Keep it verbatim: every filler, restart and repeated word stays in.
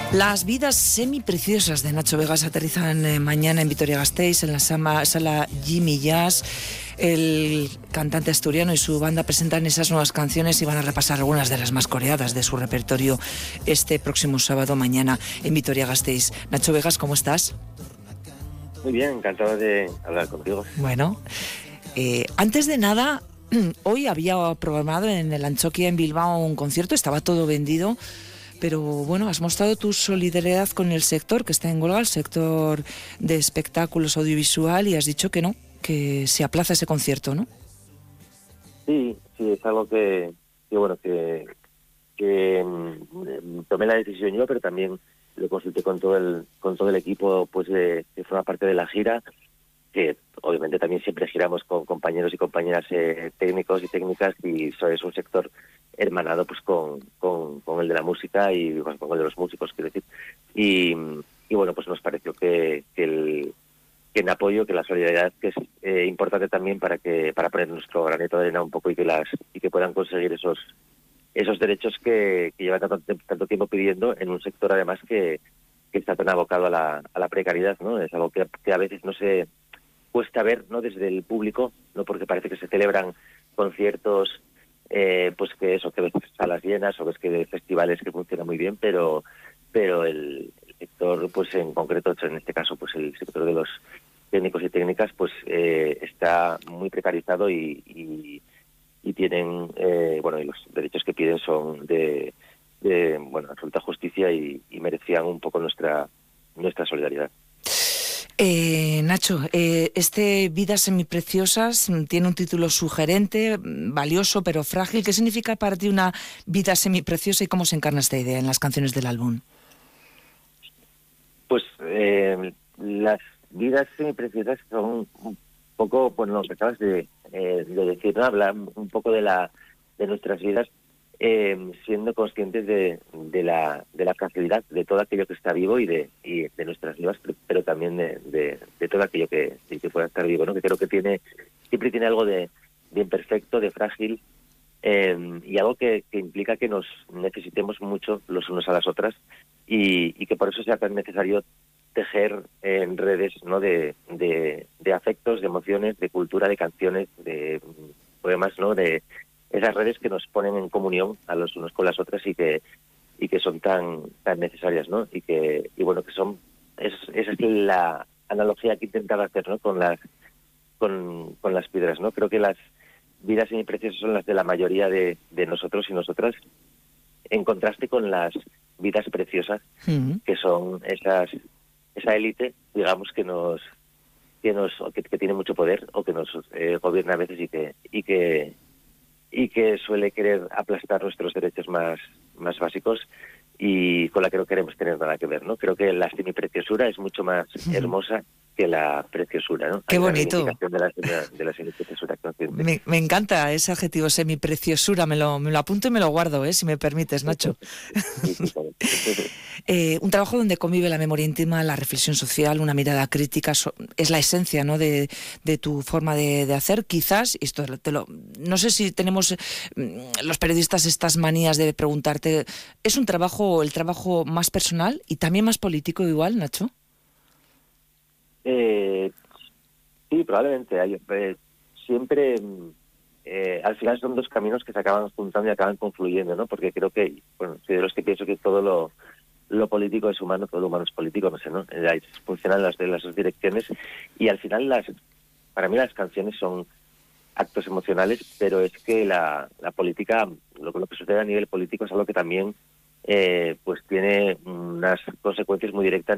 Las vidas semipreciosas de Nacho Vegas aterrizan eh, mañana en Vitoria-Gasteiz, en la sama, sala Jimmy Jazz. El cantante asturiano y su banda presentan esas nuevas canciones y van a repasar algunas de las más coreadas de su repertorio este próximo sábado mañana en Vitoria-Gasteiz. Nacho Vegas, ¿cómo estás? Muy bien, encantado de hablar contigo. Bueno, eh, antes de nada, hoy había programado en el Antxokia en Bilbao un concierto, estaba todo vendido. Pero bueno, has mostrado tu solidaridad con el sector que está en huelga, el sector de espectáculos audiovisual, y has dicho que no, que se aplaza ese concierto, ¿no? Sí, sí, es algo que, que bueno, que, que mm, tomé la decisión yo, pero también lo consulté con todo el con todo el equipo, pues de, que forma parte de la gira, que obviamente también siempre giramos con compañeros y compañeras eh, técnicos y técnicas, y eso es un sector hermanado pues con, con, con el de la música y con, con el de los músicos, quiero decir. Y, y bueno, pues nos pareció que, que el que en apoyo, que la solidaridad, que es eh, importante también para que para poner nuestro granito de arena un poco y que las y que puedan conseguir esos esos derechos que, que llevan tanto, tanto tiempo pidiendo en un sector además que, que está tan abocado a la, a la precariedad, ¿no? Es algo que, que a veces no se cuesta ver, ¿no? Desde el público, no, porque parece que se celebran conciertos, eh, pues que eso, que ves salas llenas o ves que festivales que funcionan muy bien, pero pero el, el sector, pues en concreto, en este caso, pues el sector de los técnicos y técnicas, pues eh, está muy precarizado y, y, y tienen, eh, bueno, y los derechos que piden son de, de bueno, absoluta justicia y, y merecían un poco nuestra nuestra solidaridad. Eh, Nacho, eh, este Vidas semipreciosas tiene un título sugerente, valioso pero frágil. ¿Qué significa para ti una vida semipreciosa y cómo se encarna esta idea en las canciones del álbum? Pues eh, las vidas semipreciosas son un poco, bueno, lo que acabas de, eh, de decir, ¿no? Hablar un poco de la de nuestras vidas, eh, siendo conscientes de, de la de la fragilidad de todo aquello que está vivo y de y de nuestras vidas, pero, pero también de, de, de todo aquello que, que pueda estar vivo, ¿no? Que creo que tiene siempre tiene algo de, de imperfecto, de frágil, eh, y algo que, que implica que nos necesitemos mucho los unos a las otras y, y que por eso sea tan necesario tejer en redes, ¿no? de, de, de afectos, de emociones, de cultura, de canciones, de poemas, ¿no? De esas redes que nos ponen en comunión a los unos con las otras y que y que son tan tan necesarias, ¿no? Y que y bueno, que son es, esa es la analogía que intentaba hacer, ¿no? Con las con, con las piedras, ¿no? Creo que las vidas semipreciosas son las de la mayoría de, de nosotros y nosotras, en contraste con las vidas preciosas, Mm. que son esas esa élite, digamos, que nos que nos que, que tiene mucho poder o que nos eh, gobierna a veces y que y que y que suele querer aplastar nuestros derechos más más básicos, y con la que no queremos tener nada que ver, ¿no? Creo que la semipreciosura es mucho más Mm. hermosa que la preciosura, ¿no? Qué Hay una bonito. reivindicación de la, de la semipreciosura consciente. Me, me encanta ese adjetivo semipreciosura, me lo, me lo apunto y me lo guardo, ¿eh? Si me permites, Nacho. Sí, sí, claro. eh, un trabajo donde convive la memoria íntima, la reflexión social, una mirada crítica, so, es la esencia, ¿no? de, de tu forma de, de hacer. Quizás, esto te lo, no sé si tenemos eh, los periodistas estas manías de preguntarte, ¿es un trabajo, el trabajo más personal y también más político igual, Nacho? Eh, sí, probablemente. Hay, eh, siempre, eh, al final son dos caminos que se acaban juntando y acaban confluyendo, ¿no? Porque creo que, bueno, soy de los que pienso que todo lo, lo político es humano, todo lo humano es político, no sé, ¿no? Eh, funcionan las, las dos direcciones y al final las, para mí las canciones son actos emocionales, pero es que la, la política, lo, lo que sucede a nivel político es algo que también, eh, pues tiene unas consecuencias muy directas